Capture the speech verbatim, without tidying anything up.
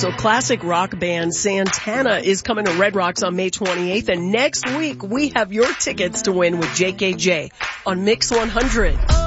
So classic rock band Santana is coming to Red Rocks on May twenty-eighth, and next week we have your tickets to win with J K J on Mix one hundred.